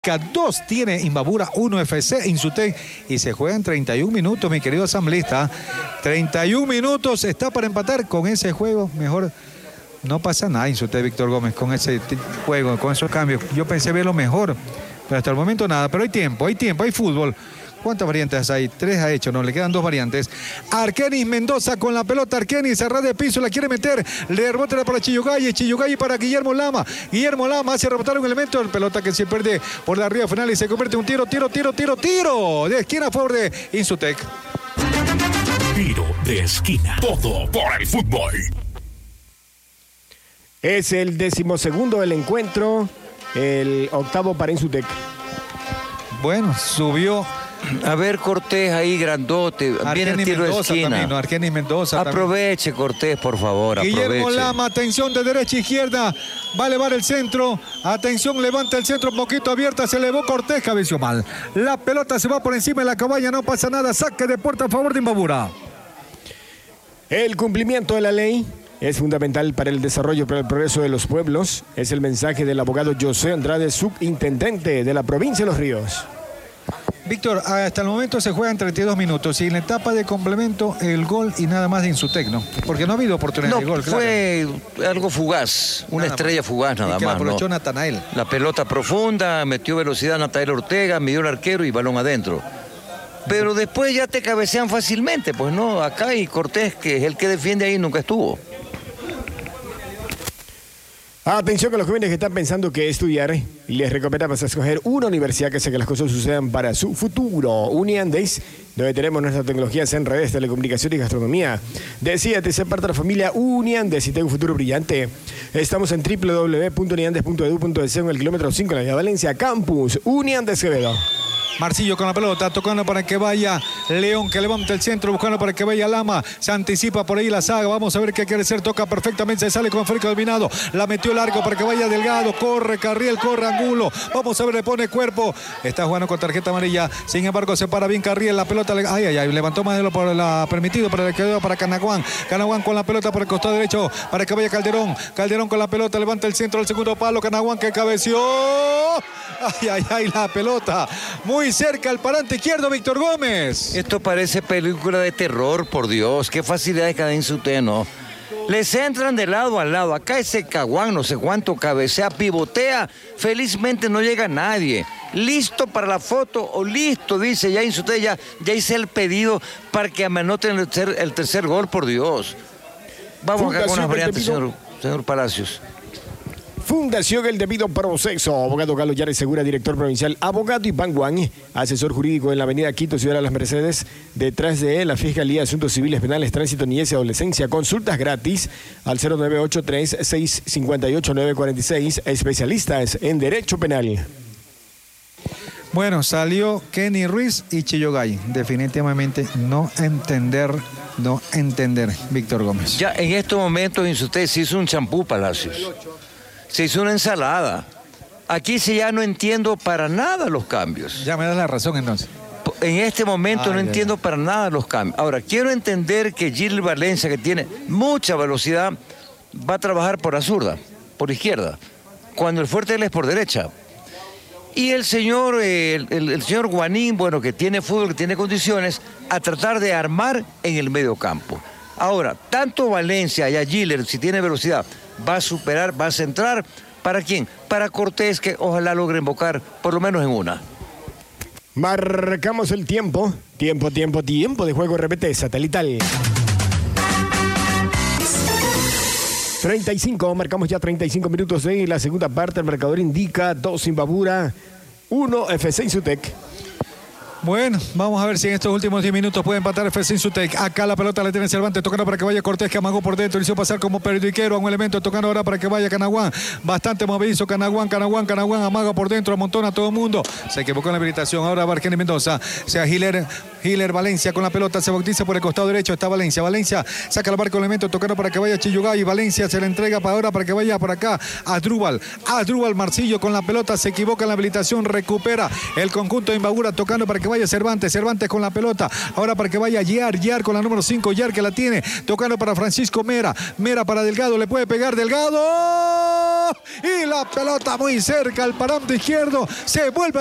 2 tiene Imbabura, 1 FC Insutec y se juega en 31 minutos, mi querido asambleísta. 31 minutos está para empatar con ese juego. Mejor no pasa nada, Insutec, Víctor Gómez, con ese juego, con esos cambios. Yo pensé verlo mejor, pero hasta el momento nada. Pero hay tiempo, hay fútbol. ¿Cuántas variantes hay? 3 ha hecho, no, le quedan 2 variantes. Arkenis Mendoza con la pelota. Arkenis, cerrada de piso, la quiere meter. Le rebota para Chiyugay. Chiyugay para Guillermo Lama. Guillermo Lama hace rebotar un elemento. El pelota que se pierde por la arriba final y se convierte en un tiro de esquina a favor de Insutec. Tiro de esquina. Todo por el fútbol. Es el 12º del encuentro. El 8º para Insutec. Bueno, subió. A ver, Cortés ahí grandote, viene el tiro de esquina. También, ¿no? Arkenis Mendoza aproveche, también. Cortés, por favor, Guillermo aproveche. Lama, atención de derecha a izquierda, va a elevar el centro, atención, levanta el centro un poquito abierta, se elevó Cortés, cabeció mal. La pelota se va por encima de la caballa, no pasa nada, saque de puerta a favor de Imbabura. El cumplimiento de la ley es fundamental para el desarrollo, para el progreso de los pueblos. Es el mensaje del abogado José Andrade, subintendente de la provincia de Los Ríos. Víctor, hasta el momento se juegan 32 minutos y en la etapa de complemento el gol y nada más de Insutec, ¿no? Porque no ha habido oportunidad de gol, claro. Fue algo fugaz, una estrella fugaz nada más. La aprovechó Natanael. La pelota profunda, metió velocidad Natanael Ortega, midió el arquero y balón adentro. Pero después ya te cabecean fácilmente, pues no, acá y Cortés, que es el que defiende ahí, nunca estuvo. Atención con los jóvenes que están pensando que estudiar. Les recomendamos escoger una universidad que hace que las cosas sucedan para su futuro. Uniandes, donde tenemos nuestras tecnologías en redes, telecomunicación y gastronomía. Decídete ser parte de la familia Uniandes y tenga un futuro brillante. Estamos en www.uniandes.edu.es en el kilómetro 5 en la Vía Valencia, Campus Uniandes Quevedo. Marcillo con la pelota, tocando para que vaya León, que levanta el centro, buscando para que vaya Lama, se anticipa por ahí la saga, vamos a ver qué quiere hacer, toca perfectamente, se sale con Férico dominado, la metió largo para que vaya Delgado, corre Carriel, corre Angulo, vamos a ver, le pone cuerpo, está jugando con tarjeta amarilla, sin embargo se para bien Carriel, la pelota, levantó más de lo permitido, pero le quedó para Canaguán con la pelota por el costado derecho, para que vaya Calderón con la pelota, levanta el centro al segundo palo, Canaguán que cabeció, la pelota, muy cerca al parante izquierdo, Víctor Gómez. Esto parece película de terror, por Dios. Qué facilidad de cada Insutec, ¿no? Les entran de lado a lado. Acá ese Caguán, no sé cuánto, cabecea, pivotea. Felizmente no llega nadie. Listo para la foto o listo, dice ya Insutec, ya hice el pedido para que anoten el tercer gol, por Dios. Vamos acá con unas variantes, señor Palacios. Fundación El Debido Proceso. Abogado Carlos Yares Segura, director provincial. Abogado Iván Guan, asesor jurídico en la avenida Quito, Ciudad de las Mercedes. Detrás de él, la Fiscalía de Asuntos Civiles, Penales, Tránsito, Niñez y Adolescencia. Consultas gratis al 0983-658-946. Especialistas en Derecho Penal. Bueno, salió Kenny Ruiz y Chiyugay. Definitivamente no entender, Víctor Gómez. Ya en estos momentos Insutec se hizo un champú, Palacios. Se hizo una ensalada. Aquí sí ya no entiendo para nada los cambios. Ya me das la razón entonces. En este momento no entiendo para nada los cambios. Ahora, quiero entender que Gil Valencia, que tiene mucha velocidad, va a trabajar por la zurda, por izquierda, cuando el fuerte él es por derecha. Y el señor Guanín, bueno, que tiene fútbol, que tiene condiciones, a tratar de armar en el medio campo. Ahora, tanto Valencia y a Giller, si tiene velocidad, va a superar, va a centrar. ¿Para quién? Para Cortés, que ojalá logre invocar por lo menos en una. Marcamos el tiempo. Tiempo de juego RPT satelital. 35, marcamos ya 35 minutos de la segunda parte. El marcador indica 2 Imbabura, 1 FC Insutec. Bueno, vamos a ver si en estos últimos 10 minutos puede empatar FC Insutec. Acá la pelota la tiene Cervantes, tocando para que vaya Cortés, que amagó por dentro, hizo pasar como periodiquero a un elemento, tocando ahora para que vaya Canaguán. Bastante movedizo Canaguán, amaga por dentro, amontona a todo el mundo. Se equivocó en la habilitación, ahora Arkenis Mendoza. Sea Giller Valencia con la pelota, se bautiza por el costado derecho, está Valencia saca el barco elemento, tocando para que vaya Chiyugay. Valencia se le entrega para ahora para que vaya por acá Adrúbal Marcillo con la pelota, se equivoca en la habilitación, recupera el conjunto de Imbabura, tocando para que vaya Cervantes con la pelota, ahora para que vaya Yar con la número 5, Yar que la tiene, tocando para Francisco Mera para Delgado, le puede pegar Delgado, Y la pelota muy cerca al parámetro izquierdo. Se vuelve